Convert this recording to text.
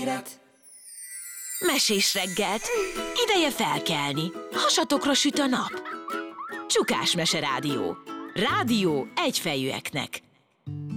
dicséret. Mesés reggelt, ideje felkelni, hasatokra süt a nap. Csukás Mese Rádió. Rádió egyfejűeknek.